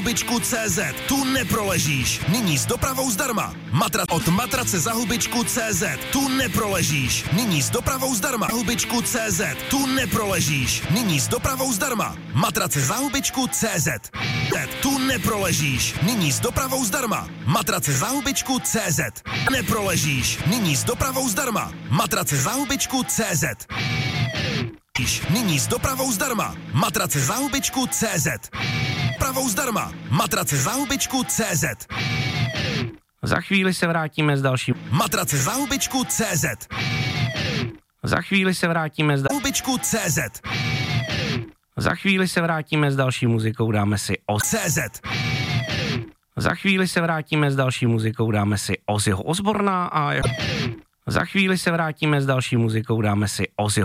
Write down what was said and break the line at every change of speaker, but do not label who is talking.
Hubičku.cz, tu neproležíš. Nyní s dopravou zdarma. Od matrace za Hubičku.cz, tu neproležíš. Nyní s dopravou zdarma. Hubičku.cz, tu neproležíš. Nyní s dopravou zdarma. Matrace za Hubičku.cz, tu neproležíš. Nyní s dopravou zdarma. Matrace za Hubičku.cz, neproležíš. Nyní s dopravou zdarma. Matrace za Hubičku.cz. Nyní s dopravou zdarma. Matrace za Hubičku.cz. Dopravou zdarma. Matrace za Hubičku.cz.
Za chvíli se vrátíme s dalším.
Matrace za Hubičku.cz.
Za chvíli se vrátíme s
Hubičku.cz.
Za chvíli se vrátíme s další muzikou, dáme si
CZ.
Za chvíli se vrátíme s další muzikou, dáme si Ozzyho Osborna a za chvíli se vrátíme s další muzikou, dáme si Ozzyho